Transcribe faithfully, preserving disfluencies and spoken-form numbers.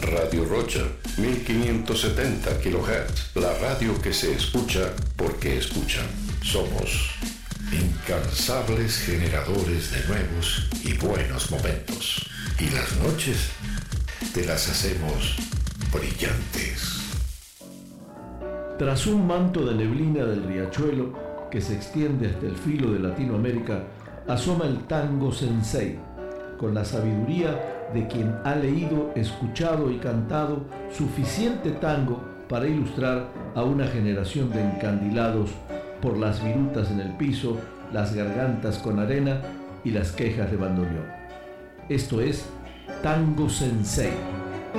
Radio Rocha, mil quinientos setenta kilohertz, la radio que se escucha porque escuchan. Somos incansables generadores de nuevos y buenos momentos. Y las noches te las hacemos brillantes. Tras un manto de neblina del riachuelo que se extiende hasta el filo de Latinoamérica, asoma el tango sensei, con la sabiduría de quien ha leído, escuchado y cantado suficiente tango para ilustrar a una generación de encandilados por las virutas en el piso, las gargantas con arena y las quejas de bandoneón. Esto es Tango Sensei.